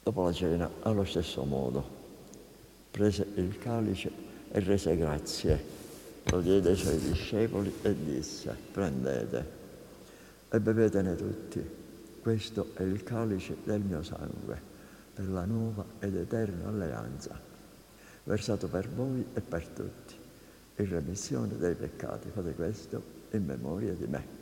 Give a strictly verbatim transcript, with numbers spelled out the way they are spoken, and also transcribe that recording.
Dopo la cena, allo stesso modo, prese il calice e rese grazie, lo diede ai suoi discepoli e disse: prendete e bevetene tutti, questo è il calice del mio sangue, per la nuova ed eterna alleanza, versato per voi e per tutti, in remissione dei peccati. Fate questo in memoria di me.